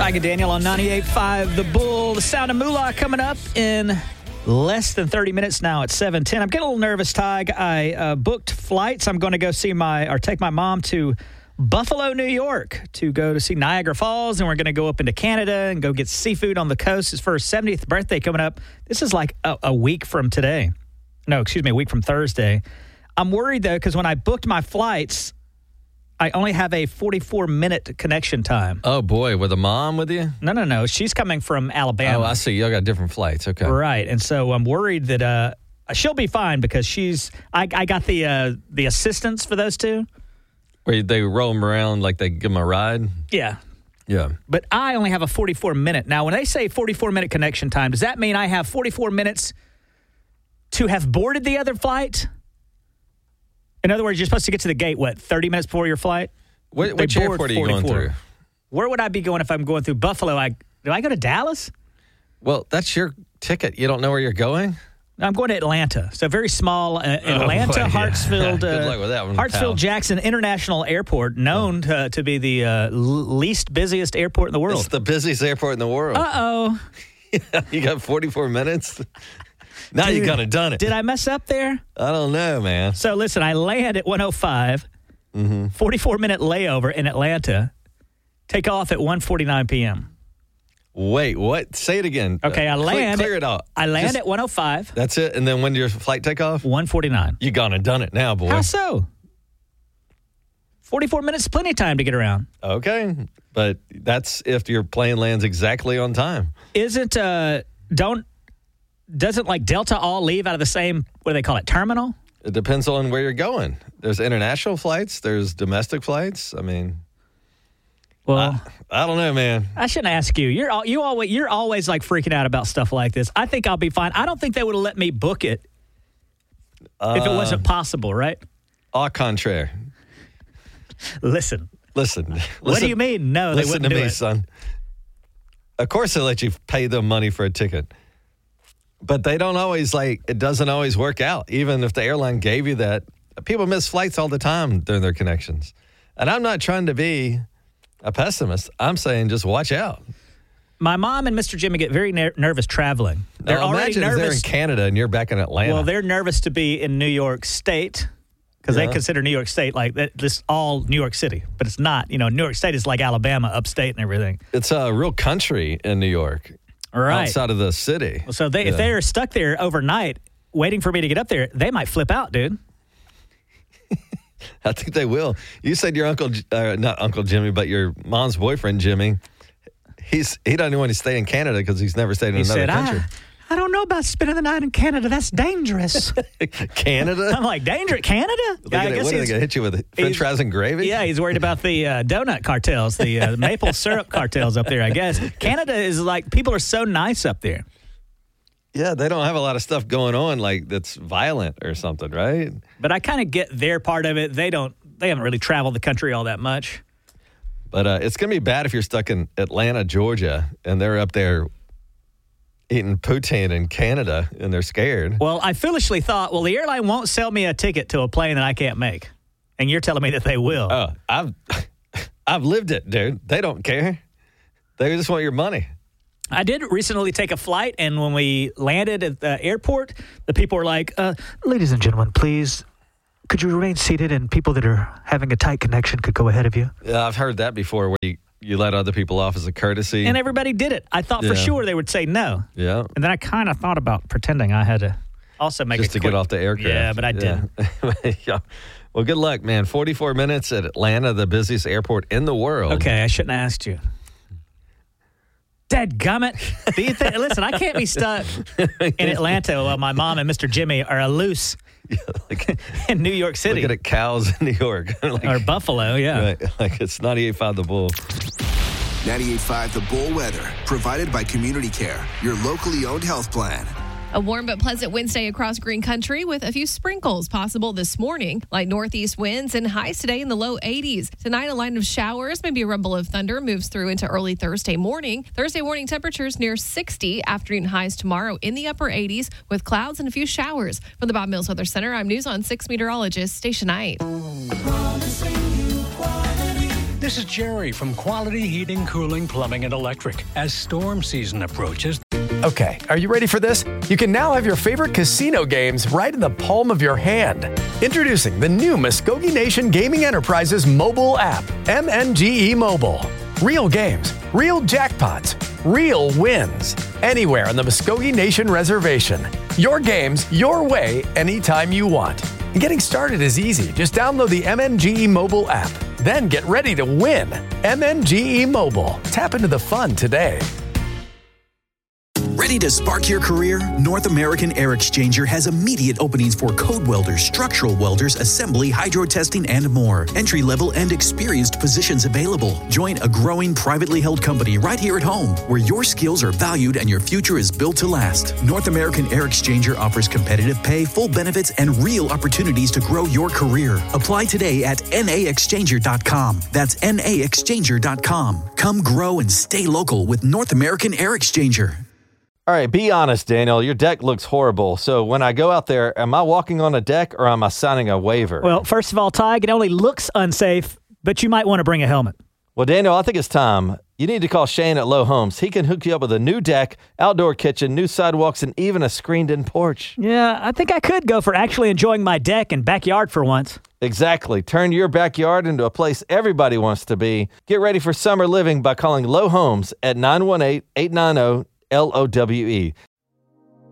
Tiger Daniel on 98.5 The Bull. The Sound of Moolah coming up in less than 30 minutes now at 7:10. I'm getting a little nervous, Tig. I booked flights. I'm going to go take my mom to Buffalo, New York to go to see Niagara Falls, and we're going to go up into Canada and go get seafood on the coast. It's for her 70th birthday coming up. This is like a week from today. No, excuse me, a week from Thursday. I'm worried, though, because when I booked my flights, I only have a 44-minute connection time. Oh, boy. With a mom with you? No. She's coming from Alabama. Oh, I see. Y'all got different flights. Okay. Right. And so I'm worried that she'll be fine because I got the assistants for those two. Where they roll them around like they give them a ride? Yeah. Yeah. But I only have a 44-minute. Now, when they say 44-minute connection time, does that mean I have 44 minutes to have boarded the other flight? In other words, you're supposed to get to the gate, 30 minutes before your flight? Which airport are you going through? Where would I be going if I'm going through Buffalo? Do I go to Dallas? Well, that's your ticket. You don't know where you're going? I'm going to Atlanta. So very small Atlanta, boy, Hartsfield, Good luck with that one, Hartsfield Jackson International Airport, known to be the least busiest airport in the world. It's the busiest airport in the world. Uh-oh. You got 44 minutes? Now you got to done it. Did I mess up there? I don't know, man. So listen, I land at 1:05, 44-minute layover in Atlanta, take off at 1:49 p.m. Wait, what? Say it again. Okay, I land. Clear it out. I land at 1:05. That's it? And then when did your flight take off? 1:49. You gone and done it now, boy. How so? 44 minutes, plenty of time to get around. Okay, but that's if your plane lands exactly on time. Doesn't like Delta all leave out of the same, what do they call it, terminal? It depends on where you're going. There's international flights. There's domestic flights. I mean, well, I don't know, man. I shouldn't ask you. You're always like freaking out about stuff like this. I think I'll be fine. I don't think they would have let me book it if it wasn't possible, right? Au contraire. Listen. What do you mean? No, they wouldn't do it. Listen to me, son. Of course they let you pay them money for a ticket. But they don't always, it doesn't always work out. Even if the airline gave you that, people miss flights all the time during their connections. And I'm not trying to be a pessimist. I'm saying just watch out. My mom and Mr. Jimmy get very nervous traveling. They're already nervous. They're in Canada and you're back in Atlanta. Well, they're nervous to be in New York State because they consider New York State like this all New York City. But it's not. New York State is like Alabama, upstate and everything. It's a real country in New York. Right. Outside of the city. So if they're stuck there overnight waiting for me to get up there, they might flip out, dude. I think they will. You said your not Uncle Jimmy, but your mom's boyfriend, Jimmy, he doesn't want to stay in Canada because he's never stayed in another country. I don't know about spending the night in Canada. That's dangerous. Canada? I'm like, dangerous? Canada? What are they going to hit you with? French fries and gravy? Yeah, he's worried about the donut cartels, the maple syrup cartels up there, I guess. Canada is like, people are so nice up there. Yeah, they don't have a lot of stuff going on that's violent or something, right? But I kind of get their part of it. They haven't really traveled the country all that much. But it's going to be bad if you're stuck in Atlanta, Georgia, and they're up there eating poutine in Canada, and they're scared. Well, I foolishly thought, the airline won't sell me a ticket to a plane that I can't make. And you're telling me that they will. Oh, I've lived it, dude. They don't care. They just want your money. I did recently take a flight, and when we landed at the airport, the people were like, ladies and gentlemen, please, could you remain seated, and people that are having a tight connection could go ahead of you? Yeah, I've heard that before, where you let other people off as a courtesy. And everybody did it. I thought for sure they would say no. Yeah. And then I kind of thought about pretending I had to also make just to get off the aircraft. Yeah, but I didn't. Yeah. Well, good luck, man. 44 minutes at Atlanta, the busiest airport in the world. Okay, I shouldn't have asked you. Dadgummit. Do you think? Listen, I can't be stuck in Atlanta while my mom and Mr. Jimmy are loose in New York City. Looking at cows in New York. Or Buffalo, yeah. Right, it's 98.5 The Bull. 98.5 The Bull weather, provided by Community Care, your locally owned health plan. A warm but pleasant Wednesday across green country with a few sprinkles possible this morning, like northeast winds and highs today in the low 80s. Tonight, a line of showers, maybe a rumble of thunder, moves through into early Thursday morning. Thursday morning temperatures near 60. Afternoon highs tomorrow in the upper 80s with clouds and a few showers. From the Bob Mills Weather Center, I'm News on 6 meteorologist Station 8. This is Jerry from Quality Heating, Cooling, Plumbing, and Electric. As storm season approaches... Okay, are you ready for this? You can now have your favorite casino games right in the palm of your hand. Introducing the new Muskogee Nation Gaming Enterprises mobile app, MNGE Mobile. Real games, real jackpots, real wins. Anywhere on the Muskogee Nation Reservation. Your games, your way, anytime you want. And getting started is easy. Just download the MNGE Mobile app. Then get ready to win. MNGE Mobile. Tap into the fun today. Ready to spark your career? North American Air Exchanger has immediate openings for code welders, structural welders, assembly, hydro testing, and more. Entry-level and experienced positions available. Join a growing privately held company right here at home, where your skills are valued and your future is built to last. North American Air Exchanger offers competitive pay, full benefits, and real opportunities to grow your career. Apply today at naexchanger.com. That's naexchanger.com. Come grow and stay local with North American Air Exchanger. All right, be honest, Daniel. Your deck looks horrible. So when I go out there, am I walking on a deck or am I signing a waiver? Well, first of all, Tig, it only looks unsafe, but you might want to bring a helmet. Well, Daniel, I think it's time. You need to call Shane at Low Homes. He can hook you up with a new deck, outdoor kitchen, new sidewalks, and even a screened-in porch. Yeah, I think I could go for actually enjoying my deck and backyard for once. Exactly. Turn your backyard into a place everybody wants to be. Get ready for summer living by calling Low Homes at 918-890-LOWE.